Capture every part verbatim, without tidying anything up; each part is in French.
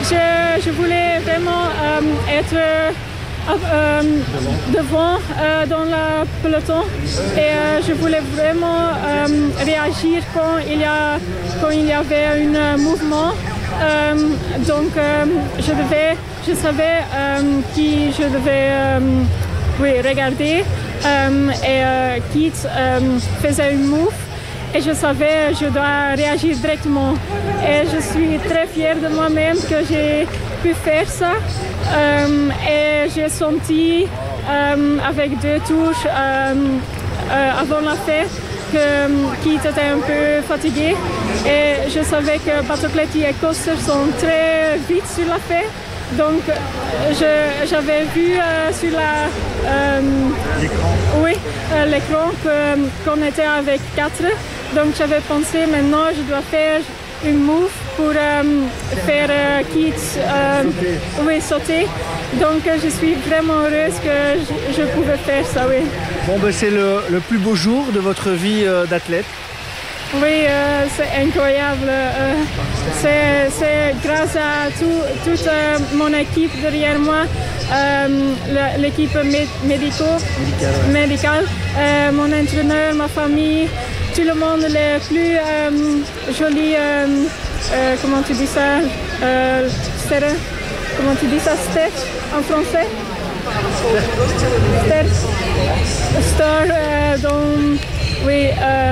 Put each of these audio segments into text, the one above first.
je, je voulais vraiment euh, être euh, devant euh, dans le peloton et euh, je voulais vraiment euh, réagir quand il, y a, quand il y avait un mouvement. Euh, donc euh, je devais, je savais euh, qui je devais euh, oui, regarder euh, et euh, Keith euh, faisait une move. Et je savais que je dois réagir directement. Et je suis très fière de moi-même que j'ai pu faire ça. Euh, et j'ai senti euh, avec deux touches euh, euh, avant la fête que Keith était un peu fatigué. Et je savais que Batocletti et Koster sont très vite sur la fête. Donc je, j'avais vu euh, sur la, euh, l'écran, oui, euh, l'écran que, qu'on était avec quatre. Donc j'avais pensé maintenant je dois faire une move pour euh, faire euh, Keith euh, sauter. Oui, sauter. Donc euh, je suis vraiment heureuse que je, je pouvais faire ça, oui. Bon, ben, c'est le, le plus beau jour de votre vie euh, d'athlète. Oui, euh, c'est incroyable. Euh, c'est, c'est grâce à tout, toute euh, mon équipe derrière moi, euh, l'équipe mé- médico, médicale, médicale euh, mon entraîneur, ma famille, tout le monde, le plus euh, joli, euh, euh, comment tu dis ça, euh, star, comment tu dis ça, star en français? Star, star euh, donc, oui, euh,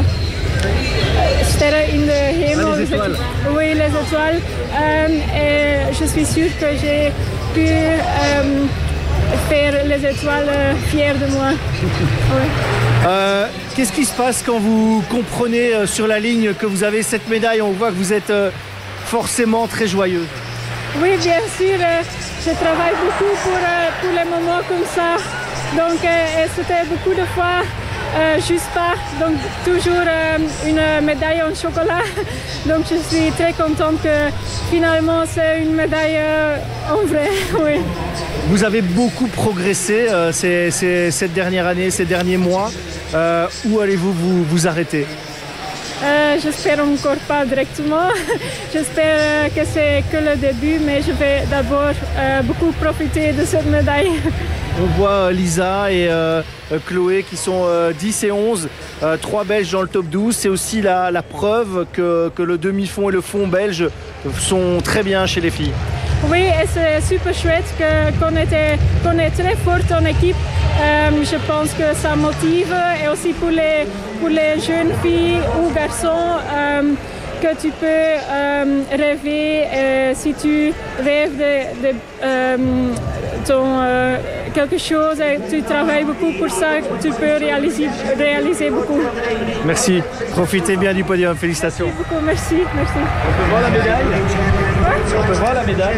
sterren in de hemel. Ah, les étoiles. Oui, les étoiles. Euh, et je suis sûre que j'ai pu euh, faire les étoiles euh, fières de moi. Oui. Euh, qu'est-ce qui se passe quand vous comprenez euh, sur la ligne que vous avez cette médaille? On voit que vous êtes euh, forcément très joyeuse. Oui, bien sûr. Euh, je travaille beaucoup pour, euh, pour les moments comme ça. Donc, euh, et c'était beaucoup de fois euh, juste pas. Donc, toujours euh, une médaille en chocolat. Donc, je suis très contente que finalement, c'est une médaille euh, en vrai. Oui. Vous avez beaucoup progressé euh, ces, ces, cette dernière année, ces derniers mois. Euh, où allez-vous vous, vous arrêter? Euh, j'espère encore pas directement. J'espère que c'est que le début, mais je vais d'abord euh, beaucoup profiter de cette médaille. On voit Lisa et euh, Chloé qui sont euh, dix et onze, euh, trois Belges dans le top douze. C'est aussi la, la preuve que, que le demi-fond et le fond belge sont très bien chez les filles. Oui, et c'est super chouette que, qu'on, était, qu'on est très forte en équipe. Euh, je pense que ça motive et aussi pour les, pour les jeunes filles ou garçons euh, que tu peux euh, rêver. Euh, si tu rêves de, de euh, ton, euh, quelque chose et tu travailles beaucoup pour ça, tu peux réaliser, réaliser beaucoup. Merci. Profitez bien du podium. Félicitations. Merci beaucoup. Merci. Merci. On peut voir la médaille? Ouais. On peut voir la médaille?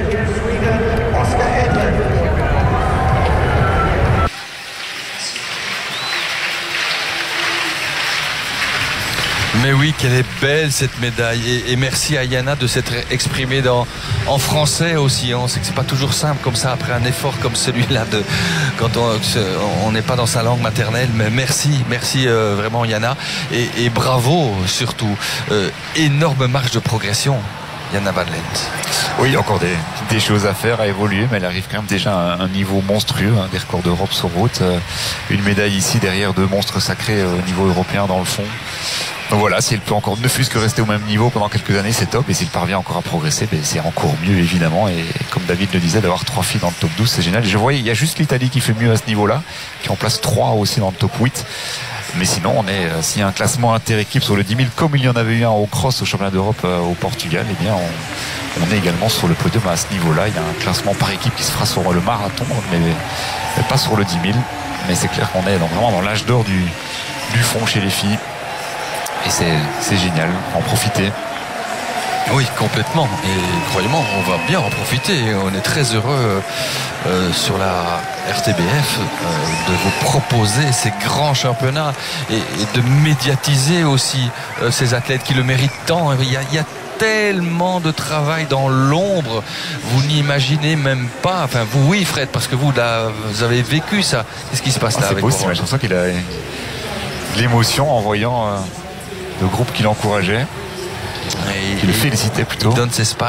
Mais oui, qu'elle est belle cette médaille et, et merci à Yana de s'être exprimée dans, en français aussi. On sait que c'est pas toujours simple comme ça après un effort comme celui-là de quand on n'est pas dans sa langue maternelle. Mais merci, merci euh, vraiment Yana et, et bravo surtout. Euh, énorme marge de progression. Yana Van Lent. Oui, encore des, des choses à faire, à évoluer, mais elle arrive quand même déjà à un, un niveau monstrueux, hein, des records d'Europe sur route. Euh, une médaille ici derrière deux monstres sacrés euh, au niveau européen dans le fond. Donc voilà, si elle peut encore ne fût-ce que rester au même niveau pendant quelques années, c'est top. Et s'il parvient encore à progresser, ben c'est encore mieux évidemment. Et comme David le disait, d'avoir trois filles dans le top douze, c'est génial. Je voyais, il y a juste l'Italie qui fait mieux à ce niveau-là, qui en place trois aussi dans le top huit. Mais sinon, on est, euh, s'il y a un classement inter-équipe sur le dix mille, comme il y en avait eu un au cross au championnat d'Europe euh, au Portugal, eh bien, on, on est également sur le podium à ce niveau-là. Il y a un classement par équipe qui se fera sur le marathon, mais, mais pas sur le dix mille. Mais c'est clair qu'on est dans, vraiment dans l'âge d'or du, du fond chez les filles. Et c'est, c'est génial, en profiter. Oui, complètement. Et croyez-moi, on va bien en profiter. On est très heureux euh, sur la R T B F euh, de vous proposer ces grands championnats et, et de médiatiser aussi euh, ces athlètes qui le méritent tant. Il y a, il y a tellement de travail dans l'ombre, vous n'imaginez même pas. Enfin, vous, oui, Fred, parce que vous, là, vous avez vécu ça. Qu'est-ce qui se passe ah, là c'est avec beau, vous? c'est l'impression qu'il a de l'émotion en voyant euh, le groupe qui l'encourageait, qui le félicitait plutôt. Il donne ses spas.